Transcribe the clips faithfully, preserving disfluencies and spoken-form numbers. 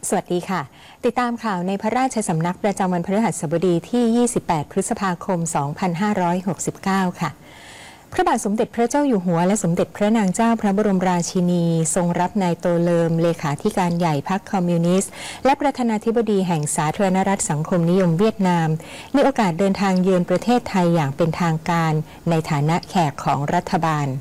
สวัสดีค่ะติดตามข่าวในพระราชสำนักประจำวันพฤหัสบดีที่ ยี่สิบแปด พฤษภาคม สองพันห้าร้อยหกสิบเก้า ค่ะพระบาทสมเด็จพระเจ้าอยู่หัวและสมเด็จพระนางเจ้าพระบรมราชินีทรงรับนายโตเลิมเลขาธิการใหญ่พรรคคอมมิวนิสต์และประธานาธิบดีแห่งสาธารณรัฐสังคมนิยมเวียดนามในโอกาสเดินทางเยือนประเทศไทยอย่างเป็นทางการในฐานะแขกของรัฐบาล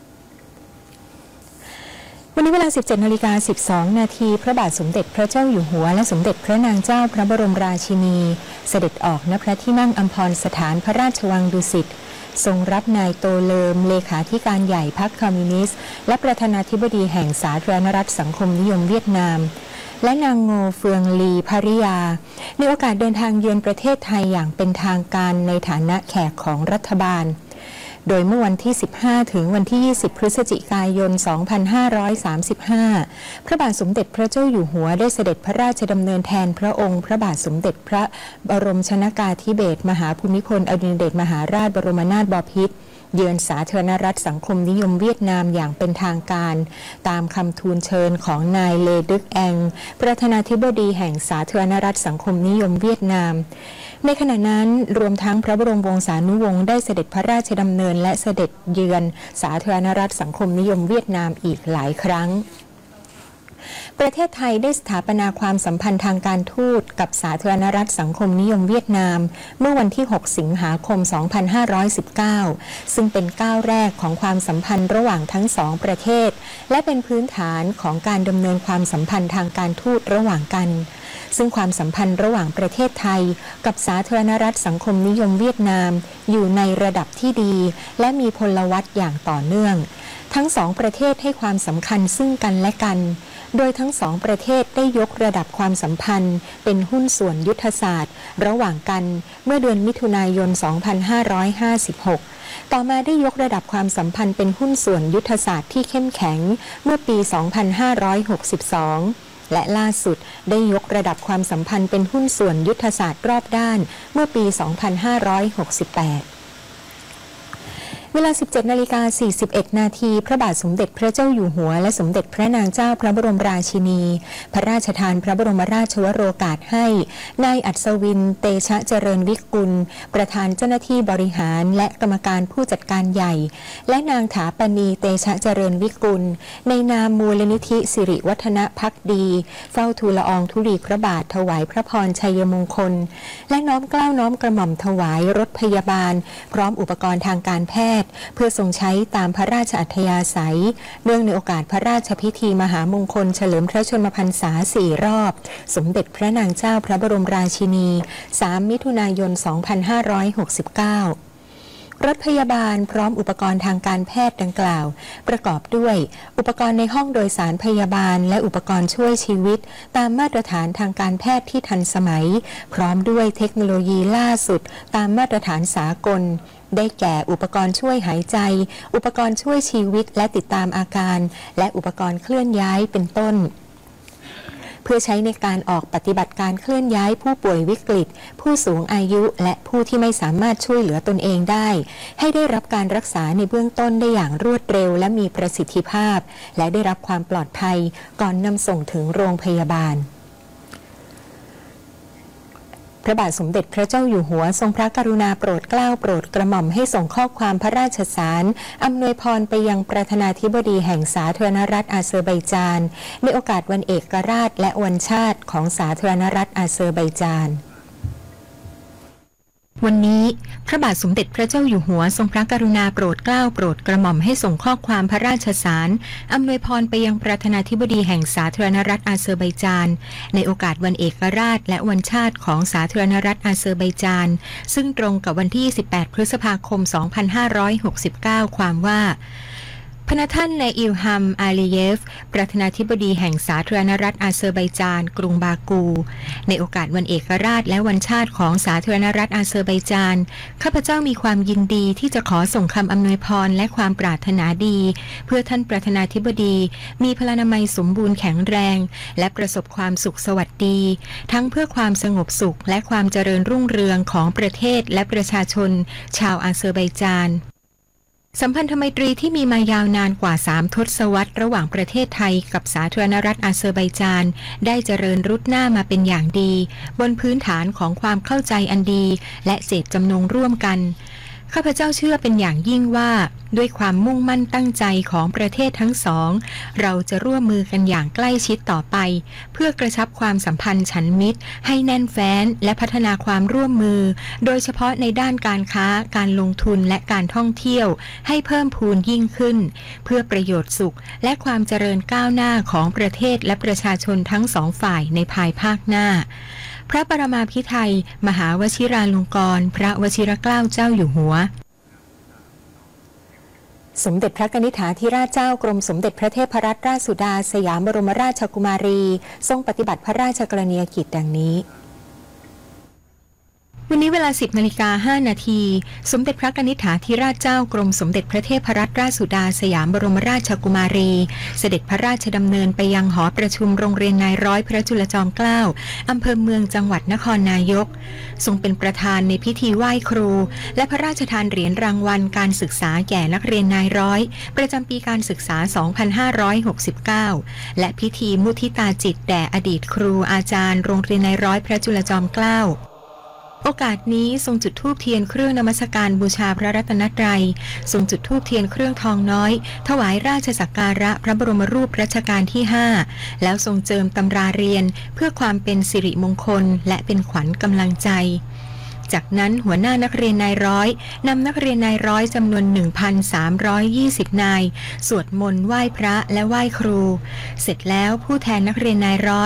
วันนี้เวลา สิบเจ็ดนาฬิกาสิบสอง นาทีพระบาทสมเด็จพระเจ้าอยู่หัวและสมเด็จพระนางเจ้าพระบรมราชินีเสด็จออกณพระที่นั่งอัมพรสถานพระราชวังดุสิตทรงรับนายโตเลิมเลขาธิการใหญ่พรรคคอมมิวนิสต์และประธานาธิบดีแห่งสาธารณรัฐสังคมนิยมเวียดนามและนางโงเฟืองลีภริยาในโอกาสเดินทางเยือนประเทศไทยอย่างเป็นทางการในฐานะแขกของรัฐบาลโดยเมื่อวันที่ สิบห้า ถึงวันที่ ยี่สิบ พฤศจิกายน สองพันห้าร้อยสามสิบห้า พระบาทสมเด็จพระเจ้าอยู่หัวได้เสด็จพระราชดำเนินแทนพระองค์พระบาทสมเด็จพระบรมชนกาธิเบศรมหาภูมิพลอดุลยเดชมหาราชบรมนาถบพิตรเยือนสาธารณรัฐสังคมนิยมเวียดนามอย่างเป็นทางการตามคำทูลเชิญของนายเลดึกแองประธานาธิบดีแห่งสาธารณรัฐสังคมนิยมเวียดนามในขณะนั้นรวมทั้งพระบรมวงศานุวงศ์ได้เสด็จพระราชดำเนินและเสด็จเยือนสาธารณรัฐสังคมนิยมเวียดนามอีกหลายครั้งประเทศไทยได้สถาปนาความสัมพันธ์ทางการทูตกับสาธารณรัฐสังคมนิยมเวียดนามเมื่อวันที่ หก สิงหาคม สองพันห้าร้อยสิบเก้า ซึ่งเป็นก้าวแรกของความสัมพันธ์ระหว่างทั้งสองประเทศและเป็นพื้นฐานของการดำเนินความสัมพันธ์ทางการทูตระหว่างกันซึ่งความสัมพันธ์ระหว่างประเทศไทยกับสาธารณรัฐสังคมนิยมเวียดนามอยู่ในระดับที่ดีและมีพลวัตอย่างต่อเนื่องทั้งสองประเทศให้ความสำคัญซึ่งกันและกันโดยทั้งสองประเทศได้ยกระดับความสัมพันธ์เป็นหุ้นส่วนยุทธศาสตร์ระหว่างกันเมื่อเดือนมิถุนายน สองพันห้าร้อยห้าสิบหก ต่อมาได้ยกระดับความสัมพันธ์เป็นหุ้นส่วนยุทธศาสตร์ที่เข้มแข็งเมื่อปี สองพันห้าร้อยหกสิบสอง และล่าสุดได้ยกระดับความสัมพันธ์เป็นหุ้นส่วนยุทธศาสตร์รอบด้านเมื่อปี สองพันห้าร้อยหกสิบแปดเวลา สิบเจ็ดนาฬิกาสี่สิบเอ็ด นาทีพระบาทสมเด็จพระเจ้าอยู่หัวและสมเด็จพระนางเจ้าพระบรมราชินีพระราชทานพระบรมราชวโรกาสให้นายอัศวินเตชะเจริญวิกุลประธานเจ้าหน้าที่บริหารและกรรมการผู้จัดการใหญ่และนางถาปณีเตชะเจริญวิกุลในนามมูลนิธิสิริวัฒนภักดีเฝ้าทูลละอองธุลีพระบาทถวายพระพรชัยมงคลและน้อมเกล้าน้อมกระหม่อมถวายรถพยาบาลพร้อมอุปกรณ์ทางการแพทย์เพื่อทรงใช้ตามพระราชอัธยาศัยเนื่องในโอกาสพระราชพิธีมหามงคลเฉลิมพระชนมพรรษาสี่รอบสมเด็จพระนางเจ้าพระบรมราชินีสามมิถุนายน สองพันห้าร้อยหกสิบเก้ารถพยาบาลพร้อมอุปกรณ์ทางการแพทย์ดังกล่าวประกอบด้วยอุปกรณ์ในห้องโดยสารพยาบาลและอุปกรณ์ช่วยชีวิตตามมาตรฐานทางการแพทย์ที่ทันสมัยพร้อมด้วยเทคโนโลยีล่าสุดตามมาตรฐานสากลได้แก่อุปกรณ์ช่วยหายใจอุปกรณ์ช่วยชีวิตและติดตามอาการและอุปกรณ์เคลื่อนย้ายเป็นต้นเพื่อใช้ในการออกปฏิบัติการเคลื่อนย้ายผู้ป่วยวิกฤตผู้สูงอายุและผู้ที่ไม่สามารถช่วยเหลือตนเองได้ให้ได้รับการรักษาในเบื้องต้นได้อย่างรวดเร็วและมีประสิทธิภาพและได้รับความปลอดภัยก่อนนำส่งถึงโรงพยาบาลพระบาทสมเด็จพระเจ้าอยู่หัวทรงพระกรุณาโปรดเกล้าโปรดกระหม่อมให้ส่งข้อความพระราชสารอำนวยพรไปยังประธานาธิบดีแห่งสาธารณรัฐอาเซอร์ไบจานในโอกาสวันเอกราชและวันชาติของสาธารณรัฐอาเซอร์ไบจานวันนี้พระบาทสมเด็จพระเจ้าอยู่หัวทรงพระกรุณาโปรดเกล้าโปรดกระหม่อมให้ส่งข้อความพระราชสารอำนวยพรไปยังประธานาธิบดีแห่งสาธารณรัฐอาเซอร์ไบจานในโอกาสวันเอกราชและวันชาติของสาธารณรัฐอาเซอร์ไบจานซึ่งตรงกับวันที่ยี่สิบแปดพฤษภาคมสองพันห้าร้อยหกสิบเก้าความว่าพระท่านนายอิลฮัมอาลีเยฟประธานาธิบดีแห่งสาธารณรัฐอาเซอร์ไบจานกรุงบากูในโอกาสวันเอกราชและวันชาติของสาธารณรัฐอาเซอร์ไบจานข้าพเจ้ามีความยินดีที่จะขอส่งคำอำนวยพรและความปรารถนาดีเพื่อท่านประธานาธิบดีมีพลานามัยสมบูรณ์แข็งแรงและประสบความสุขสวัสดีทั้งเพื่อความสงบสุขและความเจริญรุ่งเรืองของประเทศและประชาชนชาวอาเซอร์ไบจานสัมพันธไมตรีที่มีมายาวนานกว่าสามทศวรรษระหว่างประเทศไทยกับสาธารณรัฐอาเซอร์ไบจานได้เจริญรุดหน้ามาเป็นอย่างดีบนพื้นฐานของความเข้าใจอันดีและเจตจำนงร่วมกันข้าพเจ้าเชื่อเป็นอย่างยิ่งว่าด้วยความมุ่งมั่นตั้งใจของประเทศทั้งสองเราจะร่วมมือกันอย่างใกล้ชิดต่อไปเพื่อกระชับความสัมพันธ์ฉันมิตรให้แน่นแฟ้นและพัฒนาความร่วมมือโดยเฉพาะในด้านการค้าการลงทุนและการท่องเที่ยวให้เพิ่มพูนยิ่งขึ้นเพื่อประโยชน์สุขและความเจริญก้าวหน้าของประเทศและประชาชนทั้งสองฝ่ายในภายภาคหน้าพระปรมาภิไธยมหาวชิราลงกรณ์พระวชิรเกล้าเจ้าอยู่หัวสมเด็จพระกนิษฐาธิราชเจ้ากรมสมเด็จพระเทพรัตนราชสุดาสยามบรมราชกุมารีทรงปฏิบัติพระราชกรณียกิจดังนี้วันนี้เวลา สิบนาฬิกาห้านาทีสมเด็จพระกนิษฐาธิราชเจ้ากรมสมเด็จพระเทพรัตนราชสุดาสยามบรมราชกุมารีเสด็จพระราชดำเนินไปยังหอประชุมโรงเรียนนายร้อยพระจุลจอมเกล้าอำเภอเมืองจังหวัดนครนายกทรงเป็นประธานในพิธีไหว้ครูและพระราชทานเหรียญรางวัลการศึกษาแก่นักเรียนนายร้อยประจำปีการศึกษา สองพันห้าร้อยหกสิบเก้า และพิธีมุทิตาจิตแด่อดีตครูอาจารย์โรงเรียนนายร้อยพระจุลจอมเกล้าโอกาสนี้ทรงจุดธูปเทียนเครื่องนมัสการบูชาพระรัตนตรัยทรงจุดธูปเทียนเครื่องทองน้อยถวายราชสักการะพระบรมรูปรัชกาลที่ห้าแล้วทรงเจิมตำราเรียนเพื่อความเป็นสิริมงคลและเป็นขวัญกำลังใจจากนั้นหัวหน้านักเรียนนายร้อยนำนักเรียนนายร้อยจำนวน หนึ่งพันสามร้อยยี่สิบ นายสวดมนต์ไหว้พระและไหว้ครูเสร็จแล้วผู้แทนนักเรียนนายร้อย